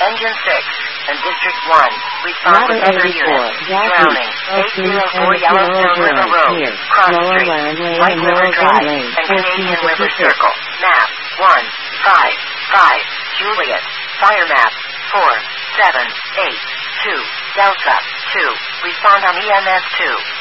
Engine 6 and District 1. Respond with other units. Drowning. 804 Yellowstone River Road. Cross Street. White River Drive. And Canadian River Circle. Map 155. Juliet. Fire map 4782. Delta 2. Respond on EMS 2.